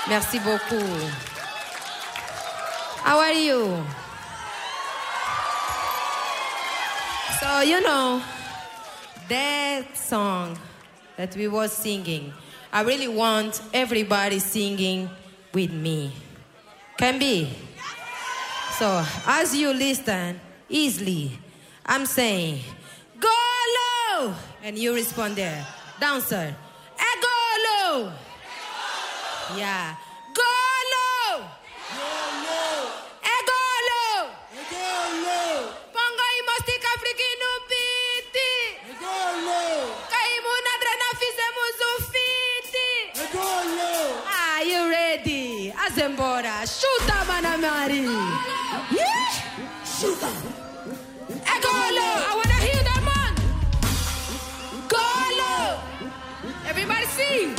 Merci beaucoup. How are you? So, you know, that song that we were singing, I really want everybody singing with me. Can be? So, as you listen, easily, I'm saying, go low! And you respond there. Dancer, go low! Yeah. Go low! Go low! Pongo y mostica africano piti! Kaimu nadra fizemos fiti! Are you ready? Azembora, chuta manamari! Yeah? Chuta! Go low! I wanna hear that man! Go low! Everybody sing!